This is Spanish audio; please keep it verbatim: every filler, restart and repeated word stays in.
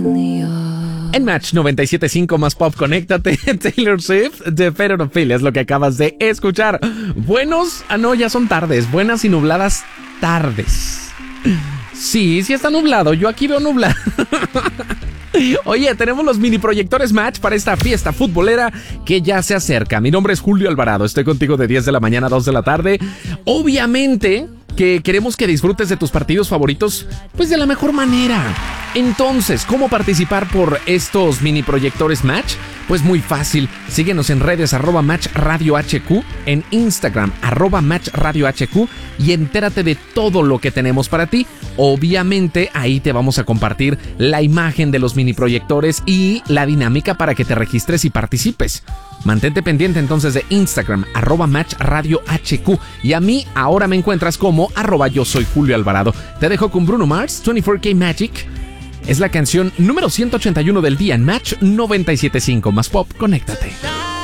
En Match noventa y siete punto cinco más pop, conéctate. Taylor Swift de Pedophilia es lo que acabas de escuchar. Buenos, ah no, ya son tardes. Buenas y nubladas tardes. Sí, sí está nublado. Yo aquí veo nublado. Oye, tenemos los mini proyectores Match para esta fiesta futbolera que ya se acerca. Mi nombre es Julio Alvarado. Estoy contigo de diez de la mañana a dos de la tarde. Obviamente que queremos que disfrutes de tus partidos favoritos, pues de la mejor manera. Entonces, ¿cómo participar por estos mini proyectores Match? Pues muy fácil. Síguenos en redes arroba Match Radio H Q, en Instagram arroba Match Radio H Q y entérate de todo lo que tenemos para ti. Obviamente ahí te vamos a compartir la imagen de los mini proyectores y la dinámica para que te registres y participes. Mantente pendiente entonces de Instagram arroba Match Radio H Q y a mí ahora me encuentras como arroba yo soy Julio Alvarado. Te dejo con Bruno Mars, veinticuatro K Magic. Es la canción número ciento ochenta y uno del día en Match noventa y siete punto cinco más pop. Conéctate.